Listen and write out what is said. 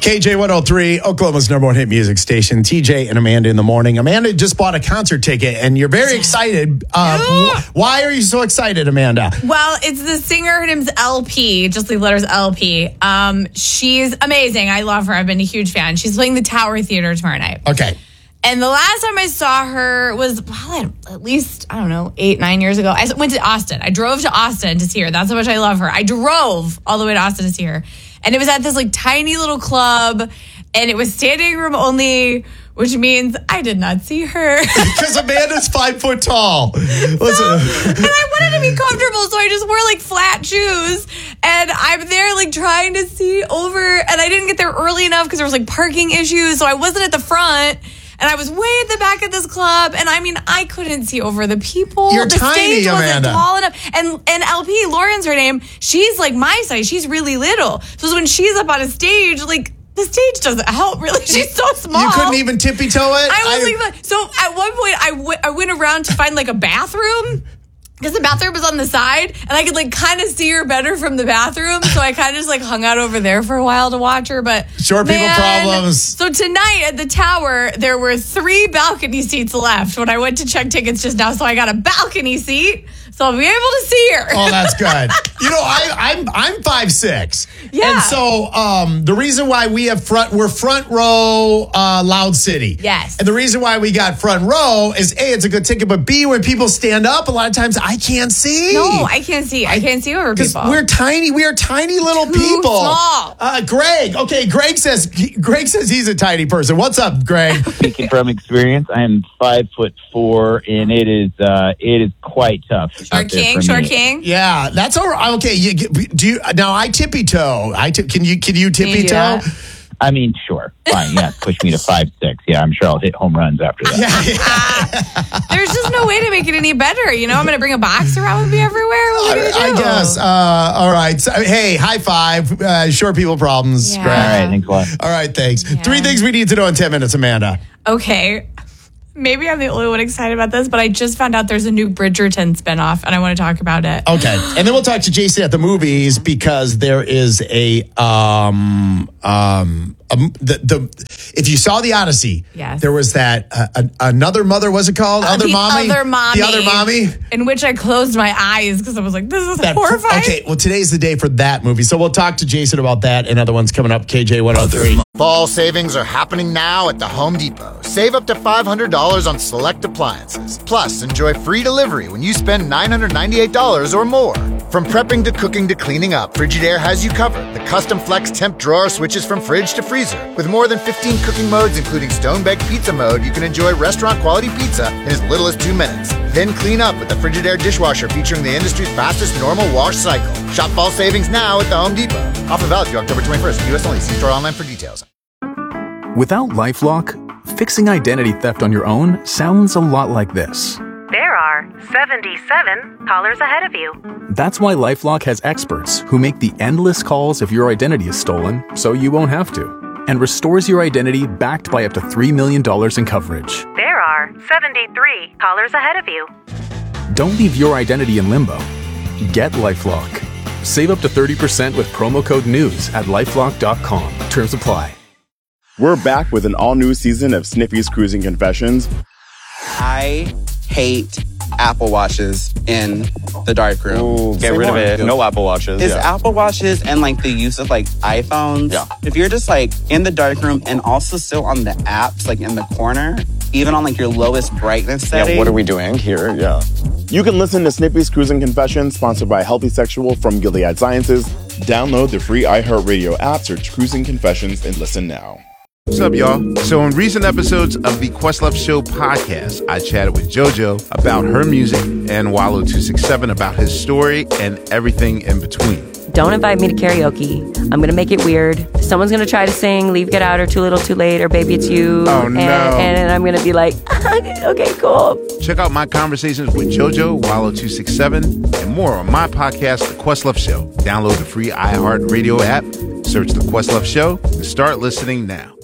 KJ103, Oklahoma's number one hit music station. TJ and Amanda in the morning. Amanda just bought a concert ticket, and you're very excited. Why are you so excited, Amanda? Well, it's the singer. Her name's LP, just like letters LP. She's amazing. I love her. I've been a huge fan. She's playing the Tower Theater tomorrow night. Okay. And the last time I saw her was probably at least, 8-9 years ago. I went to Austin. I drove to Austin to see her. That's how much I love her. I drove all the way to Austin to see her. And it was at this tiny little club, and it was standing room only, which means I did not see her. Because Amanda's 5 foot tall. And I wanted to be comfortable, so I just wore flat shoes. And I'm there trying to see over, and I didn't get there early enough because there was parking issues, so I wasn't at the front. And I was way at the back of this club, and I couldn't see over the people. You're the tiny, stage Amanda. wasn't tall enough. And LP, Lauren's her name, she's my size. She's really little. So when she's up on a stage, the stage doesn't help, really. She's so small. You couldn't even tippy-toe it? So at one point, I went around to find a bathroom. Because the bathroom was on the side, and I could kind of see her better from the bathroom. So I kind of just hung out over there for a while to watch her. But short people problems. So tonight at the Tower, there were 3 balcony seats left when I went to check tickets just now. So I got a balcony seat, so I'll be able to see her. Oh, that's good. I'm 5'6". Yeah. And so the reason why we're front row Loud City. Yes. And the reason why we got front row is A, it's a good ticket, but B, when people stand up, a lot of times I can't see. No, I can't see. I can't see over people. We're tiny. We are tiny little people. Small. Greg. Okay, Greg says he's a tiny person. What's up, Greg? Speaking from experience, I am 5'4", and it is quite tough. Short king. Yeah, that's all right. Okay, now I tippy toe. Can you tippy toe? Sure. Fine. Yeah, push me to 5'6". Yeah, I'm sure I'll hit home runs after that. Yeah. There's just no way to make it any better. I'm going to bring a box around with me everywhere. What are we going to do? I guess. All right. So, hey, high five. Short people problems. Yeah. Greg. All right. Thanks a lot. All right. Thanks. Yeah. 3 things we need to know in 10 minutes, Amanda. Okay. Maybe I'm the only one excited about this, but I just found out there's a new Bridgerton spinoff, and I want to talk about it. Okay. And then we'll talk to Jason at the movies because there is if you saw the Odyssey, yes, there was that another mother. Was it called Other Mommy? The Other Mommy, in which I closed my eyes because I was like, "This is horrifying." Okay, well today's the day for that movie, so we'll talk to Jason about that and other ones coming up. KJ103. Fall savings are happening now at the Home Depot. Save up to $500 on select appliances. Plus, enjoy free delivery when you spend $998 or more. From prepping to cooking to cleaning up, Frigidaire has you covered. The custom flex temp drawer switches from fridge to freezer. With more than 15 cooking modes, including stone-baked pizza mode, you can enjoy restaurant-quality pizza in as little as 2 minutes. Then clean up with the Frigidaire dishwasher featuring the industry's fastest normal wash cycle. Shop fall savings now at the Home Depot. Offer valid through October 21st. U.S. only. See store online for details. Without LifeLock, fixing identity theft on your own sounds a lot like this. There are 77 callers ahead of you. That's why LifeLock has experts who make the endless calls if your identity is stolen, so you won't have to, and restores your identity backed by up to $3 million in coverage. There are 73 callers ahead of you. Don't leave your identity in limbo. Get LifeLock. Save up to 30% with promo code NEWS at LifeLock.com. Terms apply. We're back with an all-new season of Sniffy's Cruising Confessions. I hate Apple Watches in the darkroom. Ooh, get rid of it. No Apple Watches. It's Apple Watches and the use of iPhones. Yeah. If you're just in the darkroom and also still on the apps in the corner, even on your lowest brightness setting. Yeah, what are we doing here? Yeah. You can listen to Snippy's Cruising Confessions, sponsored by Healthy Sexual from Gilead Sciences. Download the free iHeartRadio app, search Cruising Confessions, and listen now. What's up, y'all? So in recent episodes of the Questlove Show podcast, I chatted with JoJo about her music and Wallow267 about his story and everything in between. Don't invite me to karaoke. I'm going to make it weird. Someone's going to try to sing Leave, Get Out, or Too Little, Too Late, or Baby It's You. Oh, no. And I'm going to be like, okay, cool. Check out my conversations with JoJo, Wallow267, and more on my podcast, The Questlove Show. Download the free iHeartRadio app, search The Questlove Show, and start listening now.